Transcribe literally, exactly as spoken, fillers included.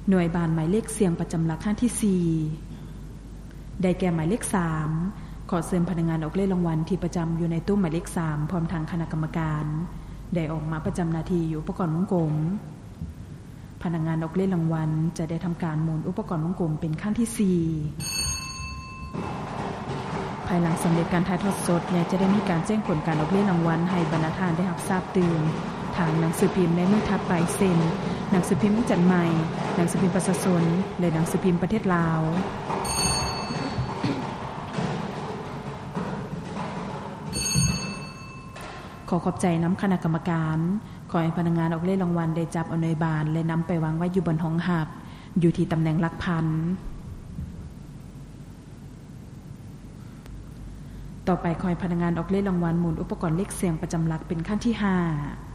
หน่วยบานหมายเลขเสียงประจำหลักขั้นที่สี่ได้แก่หมายเลขสามขอเชิญพนักงานออกเลขรางวัลที่ประจำอยู่ในตู้หมายเลขสามพร้อมทางคณะกรรมการได้ออกมาประจำหน้าที่อยู่อุปกรณ์วงกลมพนักงานออกเลขรางวัลจะได้ทำการหมุนอุปกรณ์วงกลมเป็นขั้นที่สี่ภายหลังสำเร็จการถ่ายทอดสดเนี่ยจะได้มีการแจ้งผลการออกเลขรางวัลให้บรรณาธิการได้รับทราบตื่นทางหนังสือพิมพ์ในมือถัดไปเซ็นหนังสือพิมพ์จันใหม่หนังสือพิมพ์ประชาชนและหนังสือพิมพ์ประเทศลาวขอขอบใจน้ำคณะกรรมการขอให้พนักงานออกเลขรางวัลได้จับเอาหน่วยบานและนำไปวางไว้อยู่บนห้องหับอยู่ที่ตำแหน่งหลักพันต่อไปขอให้พนักงานออกเลขรางวัลหมุนอุปกรณ์เลขเสียงประจำหลักเป็นขั้นที่ห้า